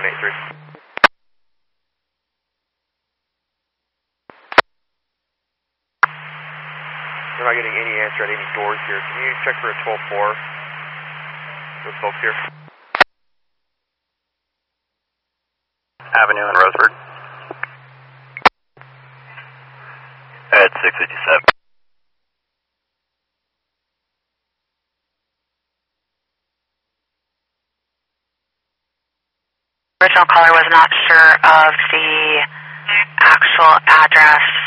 183. I'm not getting any answer at any doors here. Can you check for a 12-4 with folks here? Avenue and Roseburg. At 657. Original caller was not sure of the actual address